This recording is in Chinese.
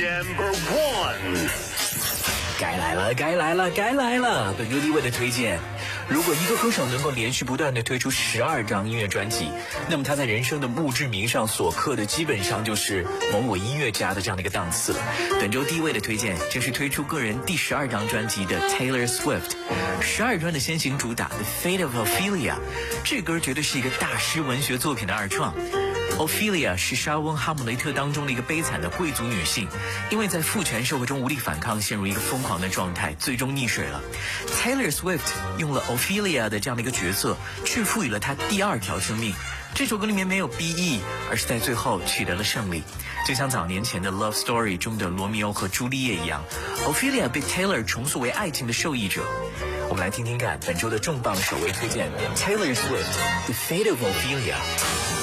Number 1。 该来了！本周第一位的推荐，如果一个歌手能够连续不断的推出12张音乐专辑，那么他在人生的墓志铭上所刻的基本上就是某某音乐家的这样的一个档次了。本周第一位的推荐就是推出个人第12张专辑的 Taylor Swift，12专的先行主打 The Fate of Ophelia， 这歌绝对是一个大师文学作品的二创。Ophelia 是莎翁《哈姆雷特》当中的一个悲惨的贵族女性，因为在父权社会中无力反抗，陷入一个疯狂的状态，最终溺水了。Taylor Swift 用了 Ophelia 的这样的一个角色，去赋予了她第二条生命。这首歌里面没有 BE， 而是在最后取得了胜利。就像早年前的 Love Story 中的罗密欧和朱丽叶一样， Ophelia 被 Taylor 重塑为爱情的受益者。我们来听听看本周的重磅首位推荐 Taylor Swift The Fate of Ophelia。